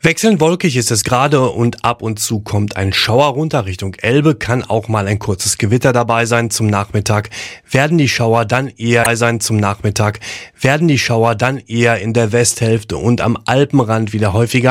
Wechselnd wolkig ist es gerade und ab und zu kommt ein Schauer runter Richtung Elbe, kann auch mal ein kurzes Gewitter dabei sein. Zum Nachmittag werden die Schauer dann eher in der Westhälfte und am Alpenrand wieder häufiger